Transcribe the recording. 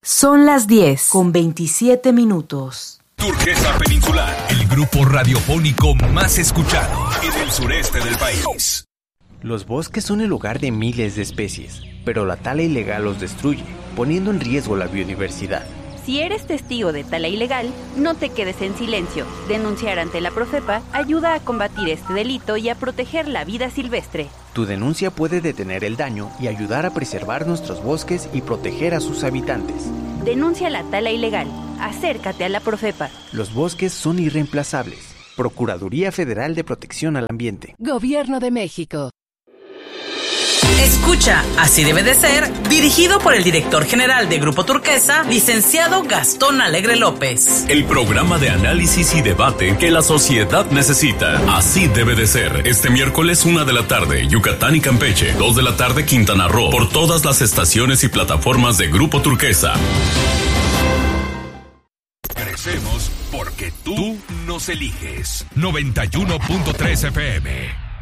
Son las 10:27. Turquesa Peninsular, el grupo radiofónico más escuchado en el sureste del país. Los bosques son el hogar de miles de especies, pero la tala ilegal los destruye, poniendo en riesgo la biodiversidad. Si eres testigo de tala ilegal, no te quedes en silencio. Denunciar ante la Profepa ayuda a combatir este delito y a proteger la vida silvestre. Tu denuncia puede detener el daño y ayudar a preservar nuestros bosques y proteger a sus habitantes. Denuncia la tala ilegal. Acércate a la Profepa. Los bosques son irreemplazables. Procuraduría Federal de Protección al Ambiente. Gobierno de México. Escucha, así debe de ser, dirigido por el director general de Grupo Turquesa, licenciado Gastón Alegre López. El programa de análisis y debate que la sociedad necesita. Así debe de ser. Este miércoles 1 de la tarde, Yucatán y Campeche. 2 de la tarde, Quintana Roo. Por todas las estaciones y plataformas de Grupo Turquesa. Crecemos porque tú nos eliges. 91.3 FM.